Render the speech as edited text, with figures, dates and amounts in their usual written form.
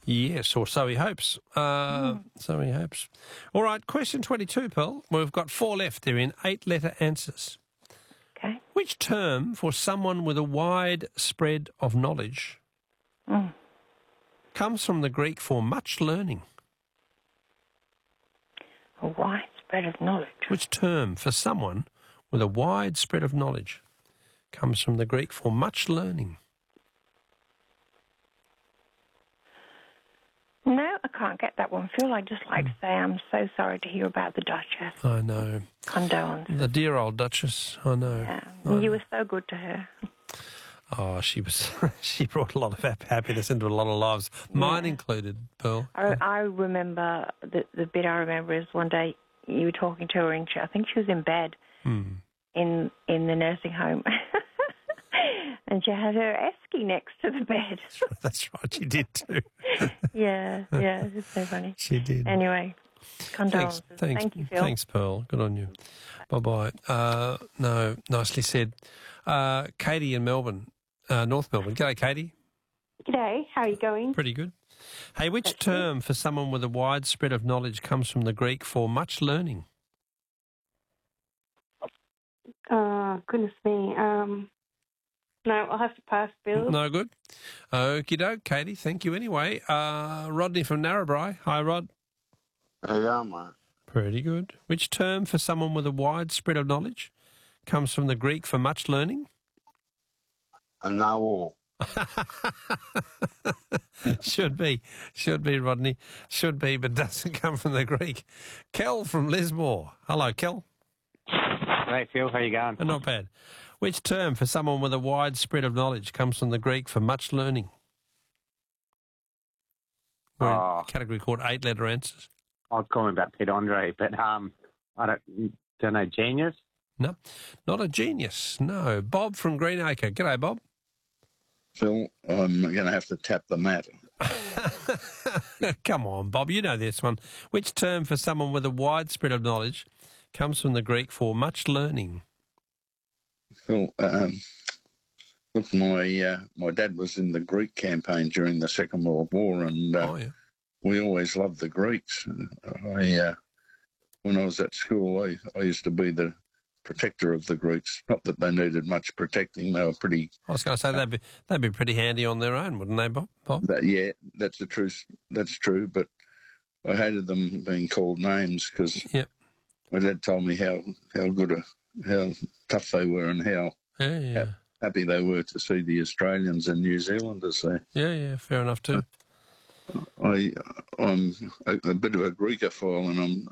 Yes, or so he hopes. So he hopes. All right, question 22, Pearl. We've got 4 left. They're in 8-letter answers. Okay. Which term for someone with a wide spread of knowledge comes from the Greek for much learning? A wide spread of knowledge. Which term for someone with a wide spread of knowledge comes from the Greek for much learning? No, I can't get that one, Phil. I'd just like to say I'm so sorry to hear about the Duchess. I know. Condolences. The dear old Duchess, I know. Yeah. You were so good to her. Oh, she brought a lot of happiness into a lot of lives, mine included, Pearl. I remember, the bit I remember is one day you were talking to her, and I think she was in bed in the nursing home. And she had her esky next to the bed. That's right, she did too. yeah, it's so funny. She did. Anyway, condolences. Thanks, Thank you, Phil. Thanks, Pearl. Good on you. Bye-bye. No, nicely said. Katie in Melbourne, North Melbourne. G'day, Katie. G'day, how are you going? Pretty good. Hey, which term for someone with a wide spread of knowledge comes from the Greek for much learning? Goodness me. No, I'll have to pass, Bill. No good? Okie doke, Katie. Thank you anyway. Rodney from Narrabri. Hi, Rod. How you going, mate? Pretty good. Which term for someone with a wide spread of knowledge comes from the Greek for much learning? A know-all. Should be, Rodney. Should be, but doesn't come from the Greek. Kel from Lismore. Hello, Kel. Hey, Phil. How you going? Not bad. Which term for someone with a wide spread of knowledge comes from the Greek for much learning? We're in a category called 8-letter answers. I was calling about Pete Andre, but I don't know, genius? No, not a genius, no. Bob from Greenacre. G'day, Bob. Phil, I'm going to have to tap the mat. Come on, Bob, you know this one. Which term for someone with a wide spread of knowledge comes from the Greek for much learning? Phil, look, my dad was in the Greek campaign during the Second World War, and we always loved the Greeks. When I was at school, I used to be the protector of the Greeks. Not that they needed much protecting; they were pretty. I was going to say they'd be pretty handy on their own, wouldn't they, Bob? Yeah, that's the truth. That's true, but I hated them being called names because my dad told me how tough they were and how happy they were to see the Australians and New Zealanders there. Yeah, fair enough too. I'm a bit of a Greekophile, and